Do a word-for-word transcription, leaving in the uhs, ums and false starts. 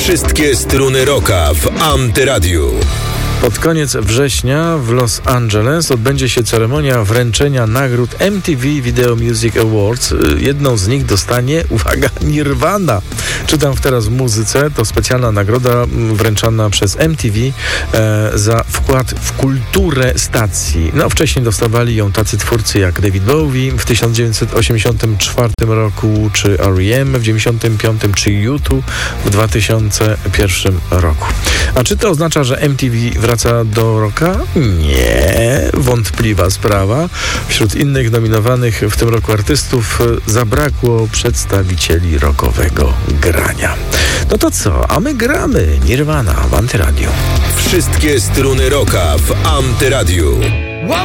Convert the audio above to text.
Wszystkie struny rocka w Antyradiu. Pod koniec września w Los Angeles odbędzie się ceremonia wręczenia nagród M T V Video Music Awards. Jedną z nich dostanie, uwaga, Nirvana. Czytam teraz w muzyce. To specjalna nagroda wręczana przez M T V e, za wkład w kulturę stacji. No, wcześniej dostawali ją tacy twórcy jak David Bowie w tysiąc dziewięćset osiemdziesiątym czwartym roku, czy R E M w dziewięćdziesiątym piątym, czy U two w dwa tysiące pierwszym roku. A czy to oznacza, że M T V wraca do rocka? Nie, wątpliwa sprawa. Wśród innych nominowanych w tym roku artystów zabrakło przedstawicieli rockowego grania. No to co? A my gramy Nirvana w Antyradiu. Wszystkie struny rocka w Antyradiu.